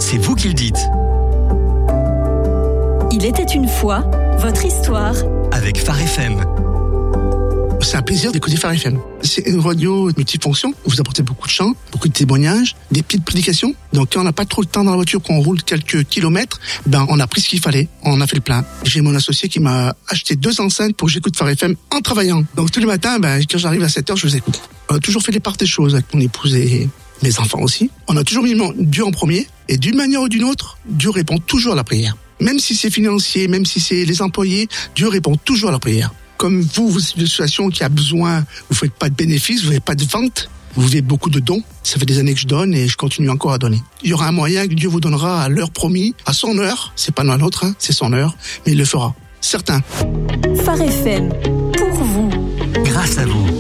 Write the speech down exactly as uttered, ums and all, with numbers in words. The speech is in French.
c'est vous qui le dites. Il était une fois, votre histoire. Avec Phare F M. C'est un plaisir d'écouter Phare F M. C'est une radio multifonction. Vous apportez beaucoup de chants, beaucoup de témoignages, des petites prédications. Donc quand on n'a pas trop de temps dans la voiture, qu'on roule quelques kilomètres, ben on a pris ce qu'il fallait. On a fait le plein. J'ai mon associé qui m'a acheté deux enceintes pour que j'écoute Phare F M en travaillant. Donc tous les matins, ben, quand j'arrive à sept heures, je vous écoute. On a toujours fait les parts des choses avec mon épouse et mes enfants aussi. On a toujours mis Dieu en premier. Et d'une manière ou d'une autre, Dieu répond toujours à la prière. Même si c'est financier, même si c'est les employés, Dieu répond toujours à la prière. Comme vous, vous êtes une situation qui a besoin, vous faites pas de bénéfices, vous n'avez pas de vente, vous avez beaucoup de dons. Ça fait des années que je donne et je continue encore à donner. Il y aura un moyen que Dieu vous donnera à l'heure promise, à son heure. C'est pas la nôtre, hein, c'est son heure, mais il le fera. Certain. Phare F M, pour vous. Grâce à vous.